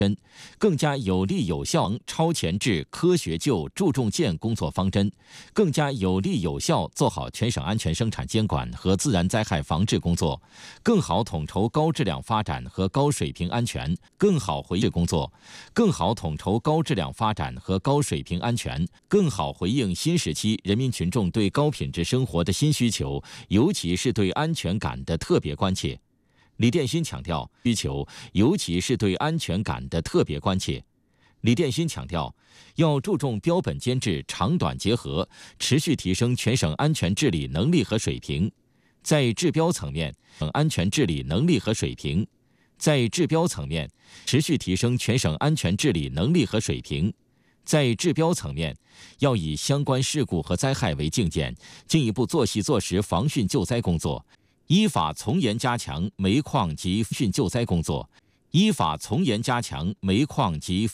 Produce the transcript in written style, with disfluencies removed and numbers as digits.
更加有力有效超前置、科学救、注重建工作方针，更加有力有效做好全省安全生产监管和自然灾害防治工作，更好统筹高质量发展和高水平安全，更好回应工作，更好统筹高质量发展和高水平安全，更好回应新时期人民群众对高品质生活的新需求，尤其是对安全感的特别关切。李殿新强调，需求尤其是对安全感的特别关切。李殿新强调，要注重标本兼治、长短结合，持续提升全省安全治理能力和水平。在治标层面，安全治理能力和水平；在治标层面，持续提升全省安全治理能力和水平。在治标层面，要以相关事故和灾害为镜鉴，进一步做细做实防汛救灾工作。依法从严加强煤矿及汛救灾工作，依法从严加强煤矿及